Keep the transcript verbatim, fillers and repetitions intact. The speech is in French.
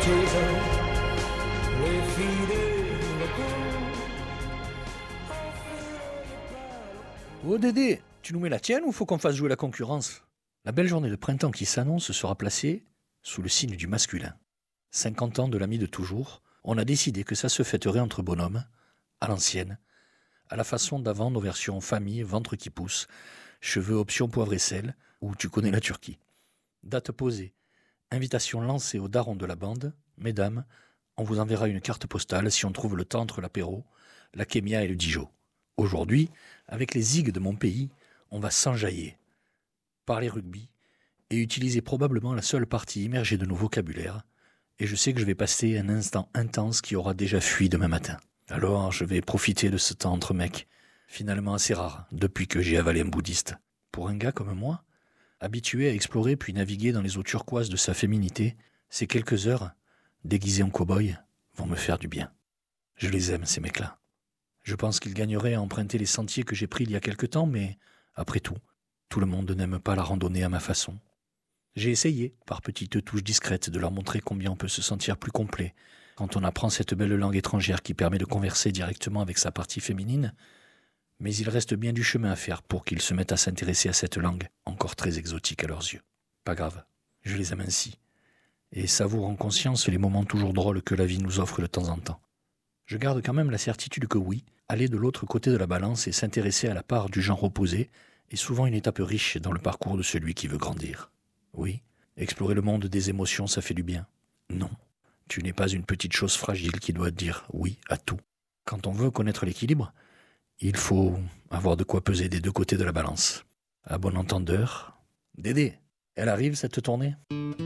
cortesa, le fide Oh Dédé, tu nous mets la tienne ou faut qu'on fasse jouer la concurrence? La belle journée de printemps qui s'annonce sera placée sous le signe du masculin. cinquante ans de l'ami de toujours, on a décidé que ça se fêterait entre bonhommes, à l'ancienne, à la façon d'avant nos versions famille, ventre qui pousse, cheveux option poivre et sel, ou tu connais la Turquie. Date posée, invitation lancée aux darons de la bande, mesdames, on vous enverra une carte postale si on trouve le temps entre l'apéro, la kémia et le Dijon. Aujourd'hui, avec les zigues de mon pays, on va s'enjailler, parler rugby et utiliser probablement la seule partie immergée de nos vocabulaires, et je sais que je vais passer un instant intense qui aura déjà fui demain matin. Alors je vais profiter de ce temps entre mecs, finalement assez rare depuis que j'ai avalé un bouddhiste. Pour un gars comme moi, habitué à explorer puis naviguer dans les eaux turquoises de sa féminité, ces quelques heures, déguisées en cow-boy, vont me faire du bien. Je les aime, ces mecs-là. Je pense qu'ils gagneraient à emprunter les sentiers que j'ai pris il y a quelque temps, mais après tout, tout le monde n'aime pas la randonnée à ma façon. J'ai essayé, par petites touches discrètes, de leur montrer combien on peut se sentir plus complet quand on apprend cette belle langue étrangère qui permet de converser directement avec sa partie féminine, mais il reste bien du chemin à faire pour qu'ils se mettent à s'intéresser à cette langue, encore très exotique à leurs yeux. Pas grave, je les aime ainsi, et savoure en conscience les moments toujours drôles que la vie nous offre de temps en temps. Je garde quand même la certitude que oui, aller de l'autre côté de la balance et s'intéresser à la part du genre opposé est souvent une étape riche dans le parcours de celui qui veut grandir. Oui, explorer le monde des émotions, ça fait du bien. Non, tu n'es pas une petite chose fragile qui doit dire oui à tout. Quand on veut connaître l'équilibre, il faut avoir de quoi peser des deux côtés de la balance. À bon entendeur, Dédé, elle arrive cette tournée ?